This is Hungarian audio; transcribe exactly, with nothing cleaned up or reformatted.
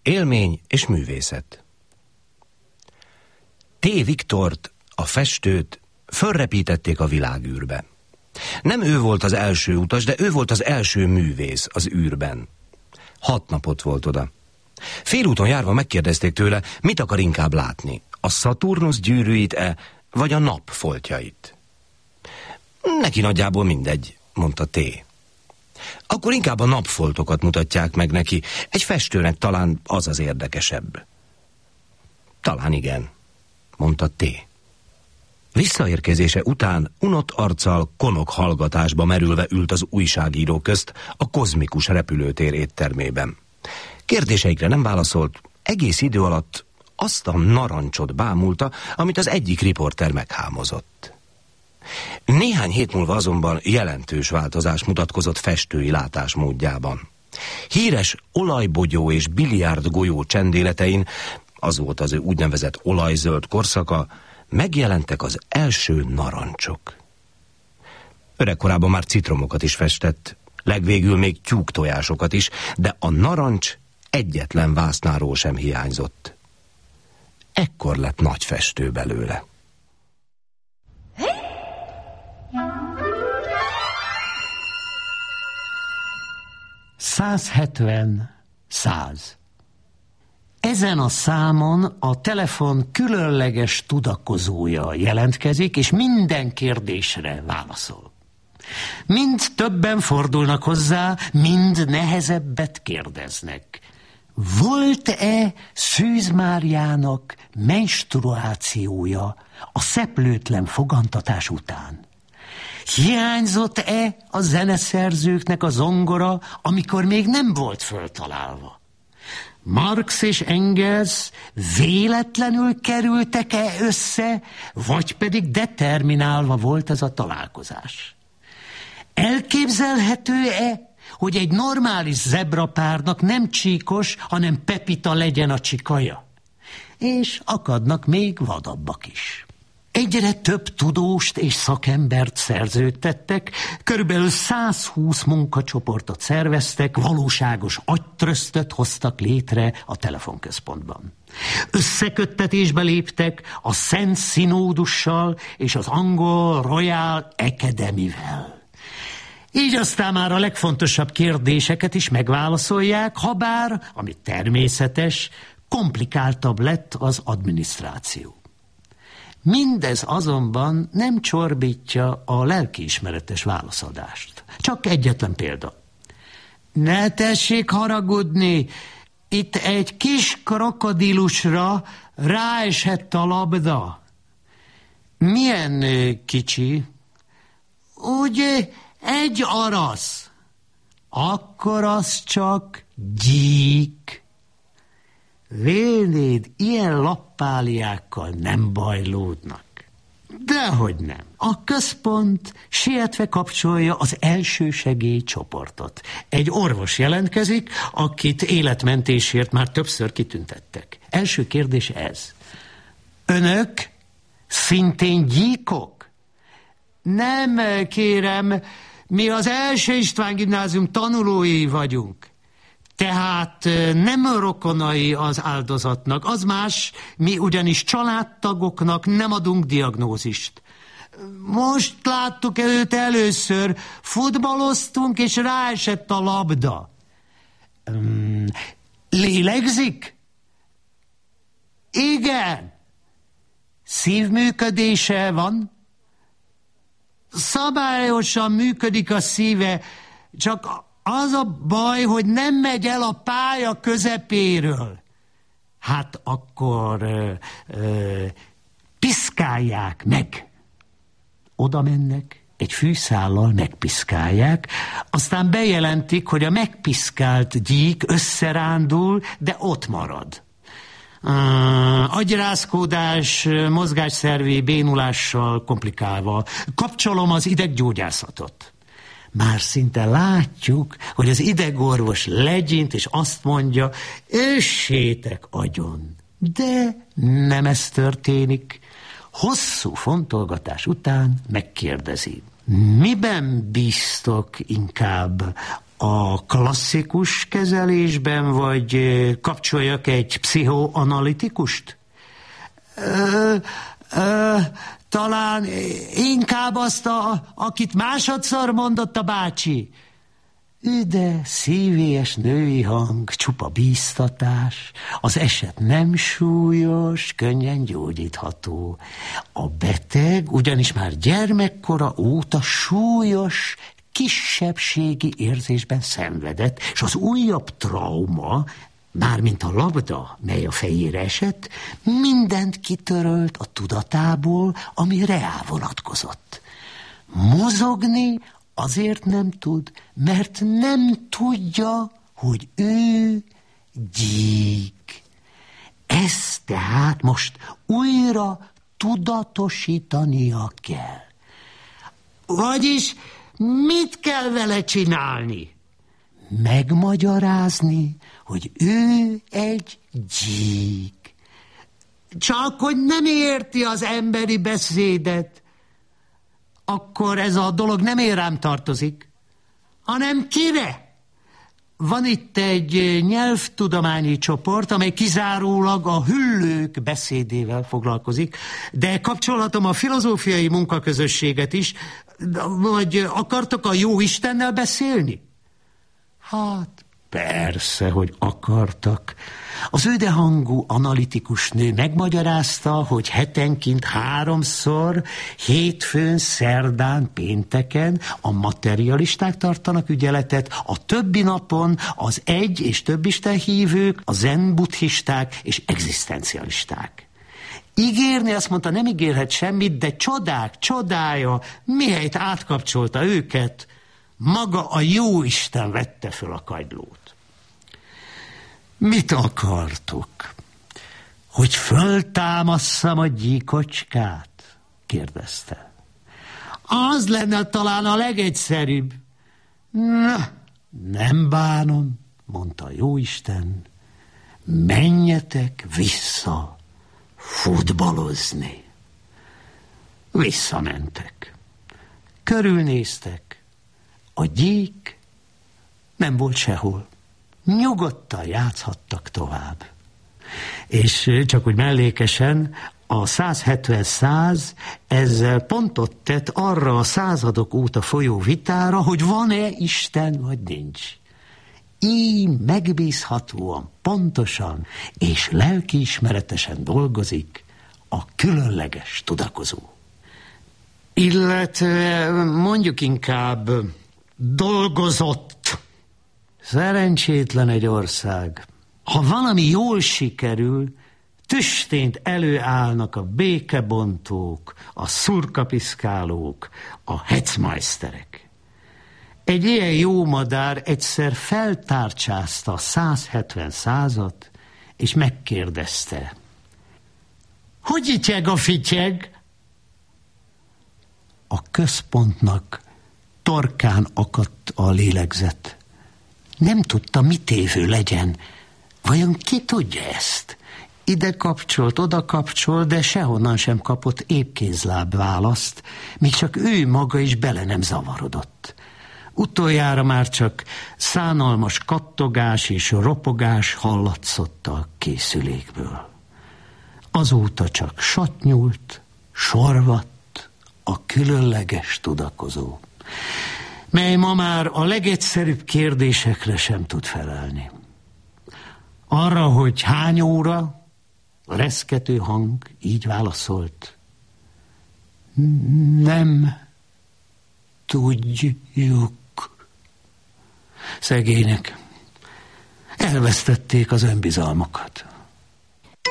Élmény és művészet. T. Viktort, a festőt fölrepítették a világűrbe. Nem ő volt az első utas, de ő volt az első művész az űrben. Hat napot volt oda. Félúton járva megkérdezték tőle, mit akar inkább látni, a Szaturnusz gyűrűit-e, vagy a nap foltjait. Neki nagyjából mindegy, mondta T. Akkor inkább a napfoltokat mutatják meg neki, egy festőnek talán az az érdekesebb. Talán igen, mondta T. Visszaérkezése után unott arccal konok hallgatásba merülve ült az újságíró közt a kozmikus repülőtér éttermében. Kérdéseikre nem válaszolt, egész idő alatt azt a narancsot bámulta, amit az egyik riporter meghámozott. Néhány hét múlva azonban jelentős változás mutatkozott festői látásmódjában. Híres olajbogyó és biliárd golyó csendéletein, az volt az ő úgynevezett olajzöld korszaka, megjelentek az első narancsok. Öregkorában már citromokat is festett, legvégül még tyúktojásokat is, de a narancs egyetlen vásznáról sem hiányzott. Ekkor lett nagy festő belőle. százhetven száz. Ezen a számon a telefon különleges tudakozója jelentkezik, és minden kérdésre válaszol. Mind többen fordulnak hozzá, mind nehezebbet kérdeznek. Volt-e Szűz Máriának menstruációja a szeplőtlen fogantatás után? Hiányzott-e a zeneszerzőknek a zongora, amikor még nem volt föltalálva? Marx és Engels véletlenül kerültek-e össze, vagy pedig determinálva volt ez a találkozás? Elképzelhető-e, hogy egy normális zebrapárnak nem csíkos, hanem Pepita legyen a csikaja? És akadnak még vadabbak is. Egyre több tudóst és szakembert szerződtettek, körülbelül százhúsz munkacsoportot szerveztek, valóságos agytrösztöt hoztak létre a telefonközpontban. Összeköttetésbe léptek a Szent Színódussal és az angol Royal Academy-vel. Így aztán már a legfontosabb kérdéseket is megválaszolják, habár, ami természetes, komplikáltabb lett az adminisztráció. Mindez azonban nem csorbítja a lelkiismeretes válaszadást. Csak egyetlen példa. Ne tessék haragudni, itt egy kis krokodilusra ráesett a labda. Milyen kicsi? Ugye egy arasz. Akkor az csak gyík. Vélnéd, ilyen lappáliákkal nem bajlódnak. Dehogy nem. A központ sietve kapcsolja az elsősegély csoportot. Egy orvos jelentkezik, akit életmentésért már többször kitüntettek. Első kérdés ez. Önök szintén gyíkok? Nem, kérem, mi az első István gimnázium tanulói vagyunk. Tehát nem rokonai az áldozatnak, az más, mi ugyanis családtagoknak nem adunk diagnózist. Most láttuk őt először, futballoztunk, és ráesett a labda. Um, lélegzik? Igen. Szívműködése van? Szabályosan működik a szíve, csak az a baj, hogy nem megy el a pálya közepéről. Hát akkor ö, ö, piszkálják meg. Oda mennek, egy fűszállal megpiszkálják, aztán bejelentik, hogy a megpiszkált gyík összerándul, de ott marad. Uh, agyrázkódás, mozgásszervi bénulással komplikálva. Kapcsolom az ideggyógyászatot. Már szinte látjuk, hogy az idegorvos legyint, és azt mondja, össétek agyon. De nem ez történik. Hosszú fontolgatás után megkérdezi, miben bíztok inkább, A klasszikus kezelésben, vagy kapcsoljak egy pszichoanalitikust? Ö, ö, talán inkább azt, a, akit másodszor mondott a bácsi. De szívélyes női hang, csupa bíztatás, az eset nem súlyos, könnyen gyógyítható. A beteg ugyanis már gyermekkora óta súlyos, kisebbségi érzésben szenvedett, és az újabb trauma, mármint a labda, mely a fejére esett, mindent kitörölt a tudatából, ami reá vonatkozott. Mozogni azért nem tud, mert nem tudja, hogy ő gyík. Ezt tehát most újra tudatosítania kell. Vagyis mit kell vele csinálni? Megmagyarázni, hogy ő egy gyík. Csak hogy nem érti az emberi beszédet, akkor ez a dolog nem én rám tartozik, hanem kire? Van itt egy nyelvtudományi csoport, amely kizárólag a hüllők beszédével foglalkozik, de kapcsolatom a filozófiai munkaközösséget is. Vagy akartok a jó Istennel beszélni? Hát, persze, hogy akartak. Az ödehangú analitikus nő megmagyarázta, hogy hetenként háromszor, hétfőn, szerdán, pénteken a materialisták tartanak ügyeletet, a többi napon az egy- és többisten hívők, a zen buddhisták és egzisztencialisták. Ígérni, azt mondta, nem ígérhet semmit, de csodák, csodája, mihelyt átkapcsolta őket, maga a Jóisten vette föl a kagylót. Mit akartok? Hogy föltámasszam a gyíkocskát? Kérdezte. Az lenne talán a legegyszerűbb. Na, nem bánom, mondta a Jóisten. Menjetek vissza futballozni. Visszamentek. Körülnéztek. A gyík nem volt sehol. Nyugodtan játszhattak tovább. És csak úgy mellékesen a száz hetven száz ezzel pontot tett arra a századok óta folyó vitára, hogy van-e Isten, vagy nincs. Így megbízhatóan, pontosan és lelkiismeretesen dolgozik a különleges tudakozó. Illetve mondjuk inkább dolgozott. Szerencsétlen egy ország. Ha valami jól sikerül, tüstént előállnak a békebontók, a szurkapiszkálók, a hecmeisterek. Egy ilyen jó madár egyszer feltárcsázta a száz hetven százat, és megkérdezte. Hogy ityeg a fityeg? A központnak torkán akadt a lélegzet. Nem tudta, mit évő legyen. Vajon ki tudja ezt? Ide kapcsolt, oda kapcsolt, de sehonnan sem kapott épkézláb választ, míg csak ő maga is bele nem zavarodott. Utoljára már csak szánalmas kattogás és ropogás hallatszott a készülékből. Azóta csak sattnyult, sorvadt a különleges tudakozó, mely ma már a legegyszerűbb kérdésekre sem tud felelni. Arra, hogy hány óra, a reszkető hang így válaszolt. Nem tudjuk. Szegények, elvesztették az önbizalmukat.